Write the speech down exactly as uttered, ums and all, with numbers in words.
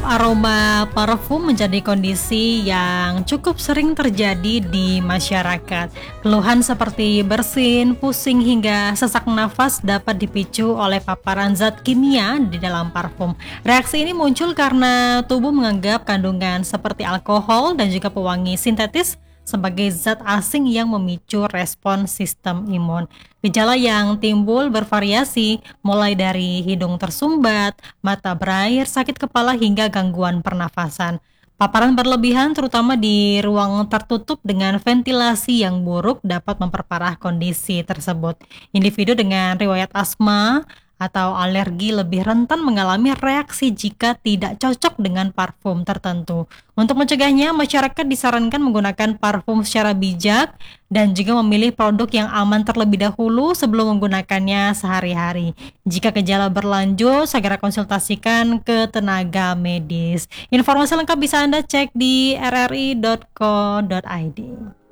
aroma parfum menjadi kondisi yang cukup sering terjadi di masyarakat. Keluhan seperti bersin, pusing, hingga sesak nafas dapat dipicu oleh paparan zat kimia di dalam parfum. Reaksi ini muncul karena tubuh menganggap kandungan seperti alkohol dan juga pewangi sintetis sebagai zat asing yang memicu respon sistem imun. Gejala yang timbul bervariasi, mulai dari hidung tersumbat, mata berair, sakit kepala, hingga gangguan pernafasan. Paparan berlebihan, terutama di ruang tertutup dengan ventilasi yang buruk, dapat memperparah kondisi tersebut. Individu dengan riwayat asma atau alergi lebih rentan mengalami reaksi jika tidak cocok dengan parfum tertentu. Untuk mencegahnya, masyarakat disarankan menggunakan parfum secara bijak dan juga memilih produk yang aman terlebih dahulu sebelum menggunakannya sehari-hari. Jika gejala berlanjut, segera konsultasikan ke tenaga medis. Informasi lengkap bisa Anda cek di r r i dot co dot i d.